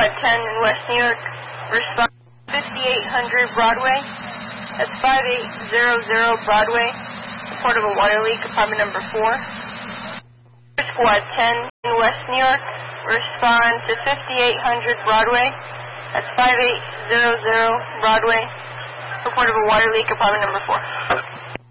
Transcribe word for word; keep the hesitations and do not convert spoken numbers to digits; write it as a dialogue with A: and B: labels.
A: Squad ten in West New York, respond fifty-eight hundred Broadway. That's five eight zero zero Broadway. Report of a water leak, apartment number four. Squad ten in West New York, respond to fifty-eight hundred Broadway. That's five eight zero zero Broadway. Report of a water leak, apartment number four.